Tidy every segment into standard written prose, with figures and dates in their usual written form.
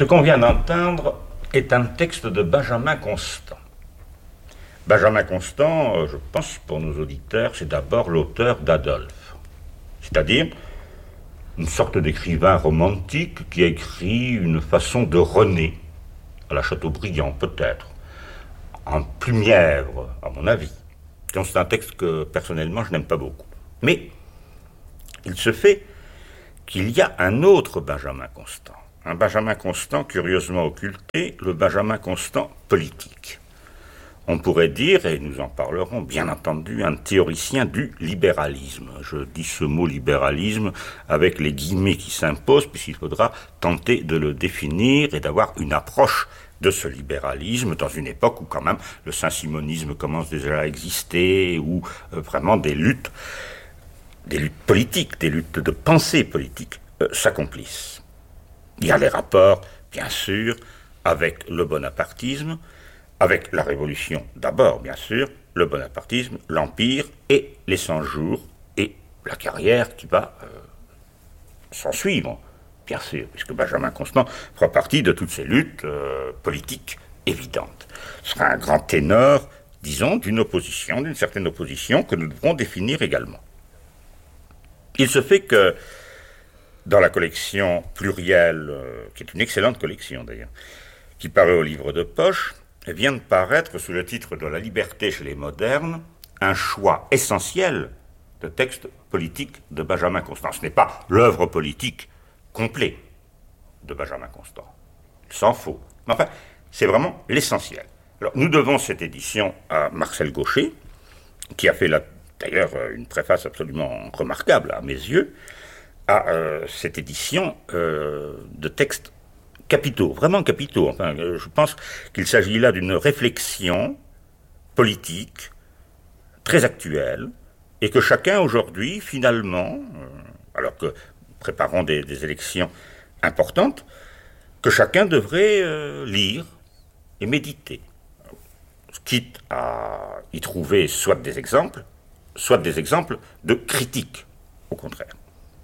Ce qu'on vient d'entendre est un texte de Benjamin Constant. Benjamin Constant, je pense pour nos auditeurs, c'est d'abord l'auteur d'Adolphe, c'est-à-dire une sorte d'écrivain romantique qui a écrit une façon de René, à la Chateaubriand peut-être, en plus mièvre, à mon avis. Donc c'est un texte que personnellement je n'aime pas beaucoup. Mais il se fait qu'il y a un autre Benjamin Constant. Un Benjamin Constant curieusement occulté, le Benjamin Constant politique. On pourrait dire, et nous en parlerons bien entendu, un théoricien du libéralisme. Je dis ce mot libéralisme avec les guillemets qui s'imposent, puisqu'il faudra tenter de le définir et d'avoir une approche de ce libéralisme dans une époque où quand même le saint-simonisme commence déjà à exister, où vraiment des luttes politiques, des luttes de pensée politique s'accomplissent. Il y a les rapports, bien sûr, avec le bonapartisme, avec la Révolution d'abord, bien sûr, le bonapartisme, l'Empire et les 100 jours et la carrière qui va s'en suivre, bien sûr, puisque Benjamin Constant fera partie de toutes ces luttes politiques évidentes. Ce sera un grand ténor, disons, d'une certaine opposition que nous devrons définir également. Il se fait que dans la collection plurielle, qui est une excellente collection d'ailleurs, qui paraît au livre de poche, vient de paraître sous le titre de La liberté chez les modernes, un choix essentiel de textes politiques de Benjamin Constant. Ce n'est pas l'œuvre politique complète de Benjamin Constant. Il s'en faut. Mais enfin, c'est vraiment l'essentiel. Alors, nous devons cette édition à Marcel Gaucher, qui a fait d'ailleurs une préface absolument remarquable à mes yeux, à cette édition de textes capitaux, vraiment capitaux. Enfin, je pense qu'il s'agit là d'une réflexion politique très actuelle et que chacun aujourd'hui, finalement, alors que nous préparons des élections importantes, que chacun devrait lire et méditer, quitte à y trouver soit des exemples de critiques, au contraire.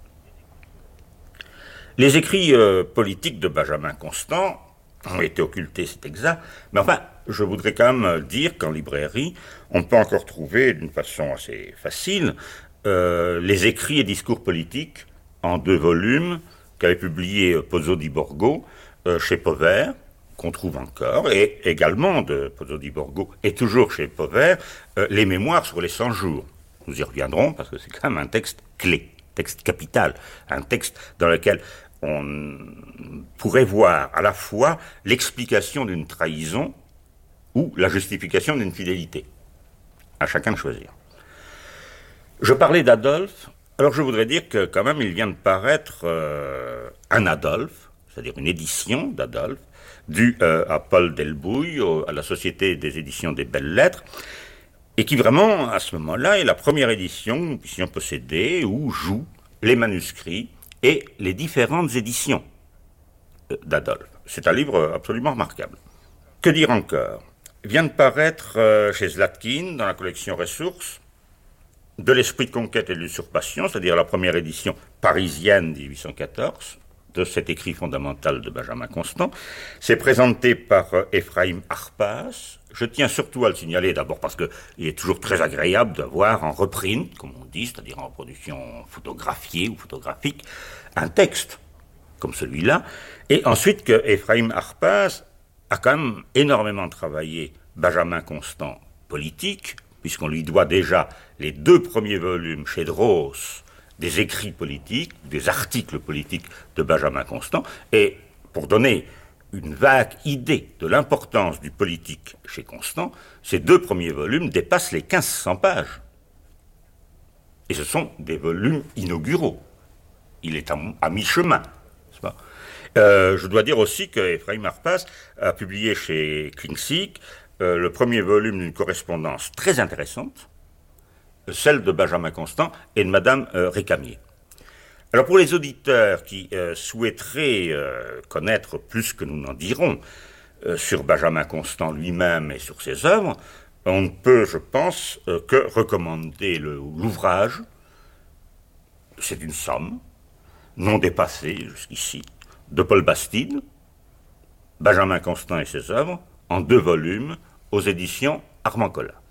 Les écrits politiques de Benjamin Constant ont été occultés, c'est exact, mais enfin, je voudrais quand même dire qu'en librairie, on peut encore trouver d'une façon assez facile les écrits et discours politiques en 2 volumes qu'avait publié Pozzo di Borgo chez Pauvert, qu'on trouve encore, et également de Pozzo di Borgo, et toujours chez Pauvert, les mémoires sur les 100 jours. Nous y reviendrons parce que c'est quand même un texte clé, texte capital, un texte dans lequel on pourrait voir à la fois l'explication d'une trahison ou la justification d'une fidélité. À chacun de choisir. Je parlais d'Adolphe, alors je voudrais dire que quand même il vient de paraître un Adolphe, c'est-à-dire une édition d'Adolphe, due à Paul Delbouille, à la Société des éditions des Belles Lettres, et qui vraiment, à ce moment-là, est la première édition que nous puissions posséder où jouent les manuscrits et les différentes éditions d'Adolphe. C'est un livre absolument remarquable. Que dire encore ? Vient de paraître chez Zlatkin, dans la collection Ressources, De l'esprit de conquête et de l'usurpation, c'est-à-dire la première édition parisienne 1814, de cet écrit fondamental de Benjamin Constant. C'est présenté par Ephraim Harpas. Je tiens surtout à le signaler d'abord parce qu'il est toujours très agréable de voir en reprint, comme on dit, c'est-à-dire en production photographiée ou photographique, un texte comme celui-là. Et ensuite que Ephraim Harpas a quand même énormément travaillé Benjamin Constant politique, puisqu'on lui doit déjà les 2 premiers volumes chez Droz des écrits politiques, des articles politiques de Benjamin Constant, et pour donner une vague idée de l'importance du politique chez Constant, ces 2 premiers volumes dépassent les 1500 pages. Et ce sont des volumes inauguraux. Il est à mi-chemin. N'est-ce pas ? Je dois dire aussi que Ephraim Harpas a publié chez Klingsik le premier volume d'une correspondance très intéressante, celle de Benjamin Constant et de Madame Récamier. Alors pour les auditeurs qui souhaiteraient connaître plus que nous n'en dirons sur Benjamin Constant lui-même et sur ses œuvres, on ne peut, je pense, que recommander l'ouvrage. C'est une somme, non dépassée jusqu'ici, de Paul Bastide, Benjamin Constant et ses œuvres, en 2 volumes, aux éditions Armancola.